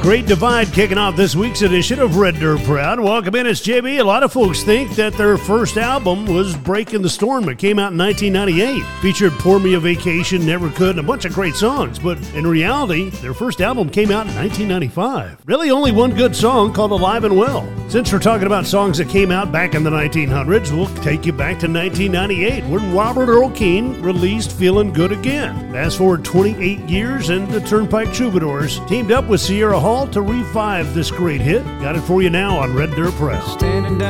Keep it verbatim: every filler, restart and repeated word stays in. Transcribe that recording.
Great Divide kicking off this week's edition of Red Dirt Proud. Welcome in, it's J B. A lot of folks think that their first album was Breaking the Storm. It came out in nineteen ninety-eight. Featured Pour Me a Vacation, Never Could, and a bunch of great songs. But in reality, their first album came out in nineteen ninety-five. Really only one good song called Alive and Well. Since we're talking about songs that came out back in the nineteen hundreds, we'll take you back to nineteen ninety-eight when Robert Earl Keen released Feeling Good Again. Fast forward twenty-eight years and the Turnpike Troubadours teamed up with Sierra Hall to revive this great hit. Got it for you now on Red Dirt Press. Standing down